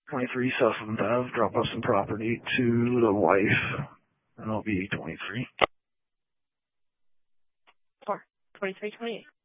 23 South 7th Ave, drop off some property to the wife, and I'll be 23. 4, 23, 28.